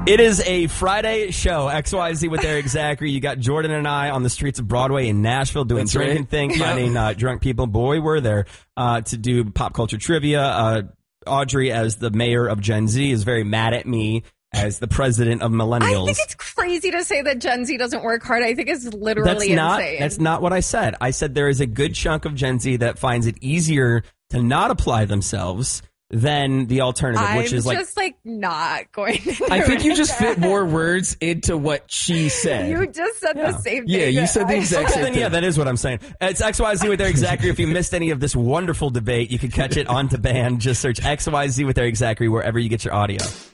It is a Friday show, XYZ with Eric Zachary. You got Jordan and I on the streets of Broadway in Nashville doing drinking thing, finding drunk people. Boy, we're there to do pop culture trivia. Audrey, as the mayor of Gen Z, is very mad at me as the president of millennials. I think it's crazy to say that Gen Z doesn't work hard. I think it's literally insane. That's not what I said. I said there is a good chunk of Gen Z that finds it easier to not apply themselves than the alternative, which is just not going to do I think you it. just fit more words into what she said. You just said the same thing. Yeah, you said the exact same thing. Yeah, that is what I'm saying. It's XYZ with Eric Zachary. If you missed any of this wonderful debate, you can catch it on demand. Just search XYZ with Eric Zachary wherever you get your audio.